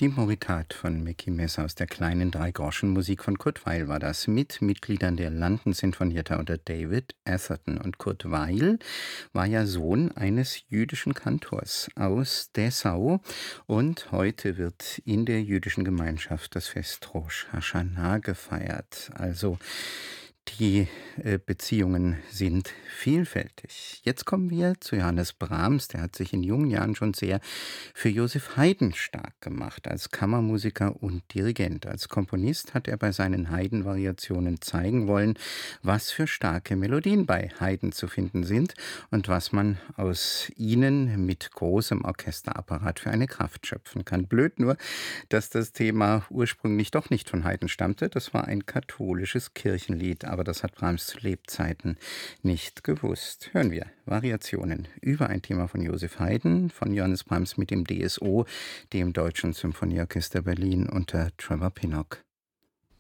Die Moritat von Mickey Messer aus der kleinen Dreigroschenmusik von Kurt Weill war das, mit Mitgliedern der London Sinfonietta unter David Atherton. Und Kurt Weill war ja Sohn eines jüdischen Kantors aus Dessau. Und heute wird in der jüdischen Gemeinschaft das Fest Rosh Hashanah gefeiert. Also die Beziehungen sind vielfältig. Jetzt kommen wir zu Johannes Brahms. Der hat sich in jungen Jahren schon sehr für Joseph Haydn stark gemacht, als Kammermusiker und Dirigent. Als Komponist hat er bei seinen Haydn-Variationen zeigen wollen, was für starke Melodien bei Haydn zu finden sind und was man aus ihnen mit großem Orchesterapparat für eine Kraft schöpfen kann. Blöd nur, dass das Thema ursprünglich doch nicht von Haydn stammte. Das war ein katholisches Kirchenlied, aber das hat Brahms zu Lebzeiten nicht gewusst. Hören wir Variationen über ein Thema von Joseph Haydn, von Johannes Brahms mit dem DSO, dem Deutschen Symphonieorchester Berlin unter Trevor Pinnock.